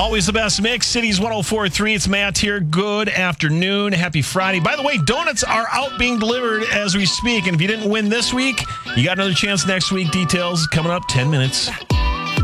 Always the best mix. Cities 104.3. It's Matt here. Good afternoon. Happy Friday. By the way, donuts are out being delivered as we speak. And if you didn't win this week, you got another chance next week. Details coming up 10 minutes.